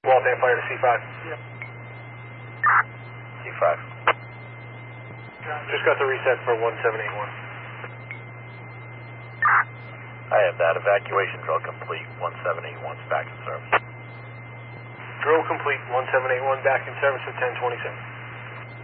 Walton, fire to C5. C5. Just got the reset for 1781. I have that. Evacuation drill complete. 1781's back in service. Drill complete, 1781 back in service at 1027.